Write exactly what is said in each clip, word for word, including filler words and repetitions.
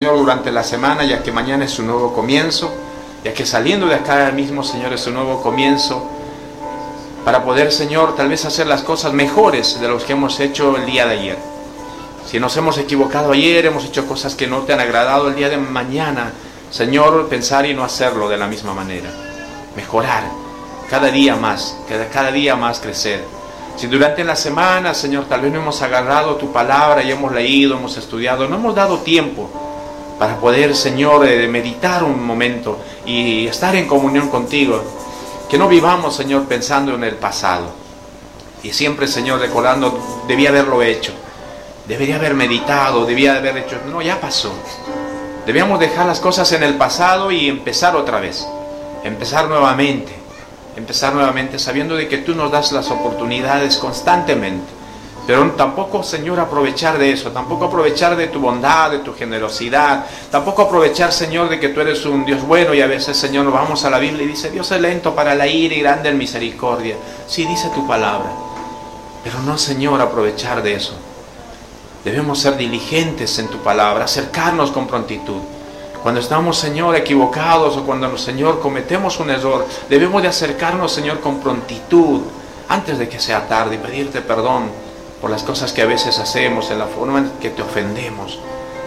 Señor, durante la semana, ya que mañana es un nuevo comienzo, ya que saliendo de acá mismo, Señor, es un nuevo comienzo, para poder, Señor, tal vez hacer las cosas mejores de los que hemos hecho el día de ayer. Si nos hemos equivocado ayer, hemos hecho cosas que no te han agradado, el día de mañana, Señor, pensar y no hacerlo de la misma manera. Mejorar, cada día más, cada, cada día más crecer. Si durante la semana, Señor, tal vez no hemos agarrado tu palabra y hemos leído, hemos estudiado, no hemos dado tiempo para poder, Señor, eh, meditar un momento y estar en comunión contigo. Que no vivamos, Señor, pensando en el pasado. Y siempre, Señor, recordando, debía haberlo hecho. Debería haber meditado, debía haber hecho... No, ya pasó. Debíamos dejar las cosas en el pasado y empezar otra vez. Empezar nuevamente. Empezar nuevamente sabiendo de que tú nos das las oportunidades constantemente. Pero tampoco, Señor, aprovechar de eso. Tampoco aprovechar de tu bondad, de tu generosidad. Tampoco aprovechar, Señor, de que tú eres un Dios bueno. Y a veces, Señor, nos vamos a la Biblia y dice: Dios es lento para la ira y grande en misericordia. Sí, dice tu palabra. Pero no, Señor, aprovechar de eso. Debemos ser diligentes en tu palabra, acercarnos con prontitud. Cuando estamos, Señor, equivocados o cuando, Señor, cometemos un error, debemos de acercarnos, Señor, con prontitud, antes de que sea tarde, y pedirte perdón por las cosas que a veces hacemos, en la forma en que te ofendemos.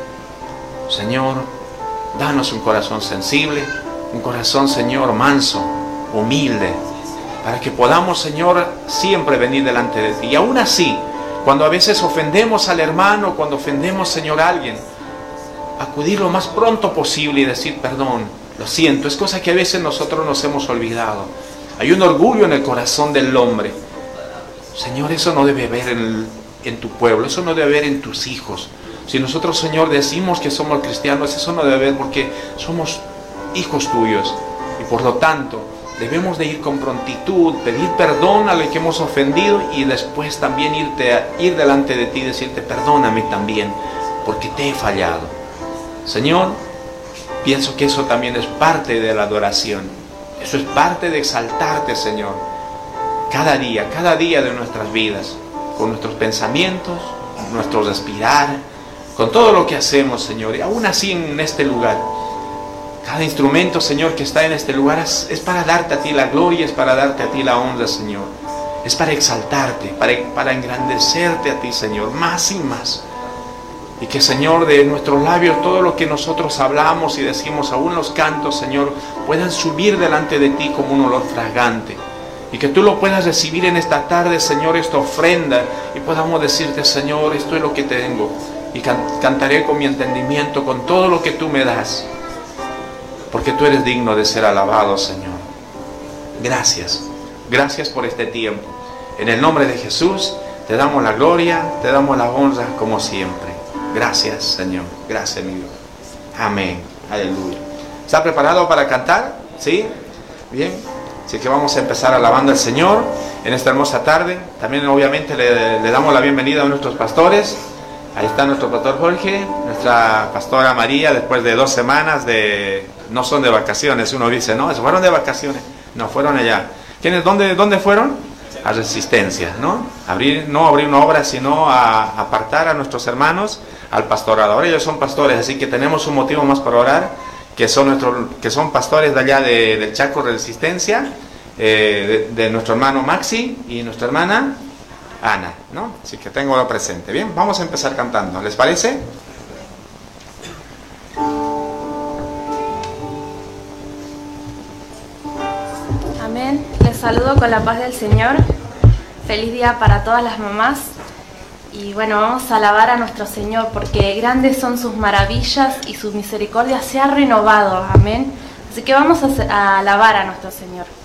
Señor, danos un corazón sensible, un corazón, Señor, manso, humilde, para que podamos, Señor, siempre venir delante de ti. Y aún así, cuando a veces ofendemos al hermano, cuando ofendemos, Señor, a alguien, acudir lo más pronto posible y decir: perdón, lo siento. Es cosa que a veces nosotros nos hemos olvidado. Hay un orgullo en el corazón del hombre. Señor, eso no debe haber en, en tu pueblo, eso no debe haber en tus hijos. Si nosotros, Señor, decimos que somos cristianos, eso no debe haber, porque somos hijos tuyos. Y por lo tanto, debemos de ir con prontitud, pedir perdón a los que hemos ofendido y después también irte a, ir delante de ti y decirte: perdóname también, porque te he fallado. Señor, pienso que eso también es parte de la adoración. Eso es parte de exaltarte, Señor. Cada día, cada día de nuestras vidas, con nuestros pensamientos, nuestro respirar, con todo lo que hacemos, Señor. Y aún así en este lugar, cada instrumento, Señor, que está en este lugar es, es para darte a ti la gloria, es para darte a ti la honra, Señor. Es para exaltarte, para, para engrandecerte a ti, Señor, más y más. Y que, Señor, de nuestros labios todo lo que nosotros hablamos y decimos, aún los cantos, Señor, puedan subir delante de ti como un olor fragante. Y que tú lo puedas recibir en esta tarde, Señor, esta ofrenda, y podamos decirte: Señor, esto es lo que tengo. Y can- cantaré con mi entendimiento, con todo lo que tú me das. Porque tú eres digno de ser alabado, Señor. Gracias. Gracias por este tiempo. En el nombre de Jesús, te damos la gloria, te damos la honra como siempre. Gracias, Señor. Gracias, mi Dios. Amén. Aleluya. ¿Está preparado para cantar? ¿Sí? Bien. Así que vamos a empezar alabando al Señor en esta hermosa tarde. También, obviamente, le, le damos la bienvenida a nuestros pastores. Ahí está nuestro pastor Jorge, nuestra pastora María, después de dos semanas de... No son de vacaciones, uno dice, no, se fueron de vacaciones. No, fueron allá. ¿Quiénes, dónde, dónde fueron? A Resistencia, ¿no? Abrir, no abrir una obra, sino a apartar a nuestros hermanos al pastorado. Ahora ellos son pastores, así que tenemos un motivo más para orar, que son, nuestro, que son pastores de allá de, del Chaco Resistencia, eh, de, de nuestro hermano Maxi y nuestra hermana Ana, ¿no? Así que tengo presente. Bien, vamos a empezar cantando, ¿les parece? Amén. Les saludo con la paz del Señor. Feliz día para todas las mamás. Y bueno, vamos a alabar a nuestro Señor, porque grandes son sus maravillas y su misericordia se ha renovado. Amén. Así que vamos a, a alabar a nuestro Señor.